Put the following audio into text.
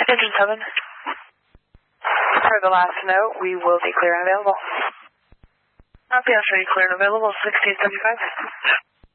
Engine 7. For the last note, we will be clear and available. Copy, I'll show you clear and available, 1675.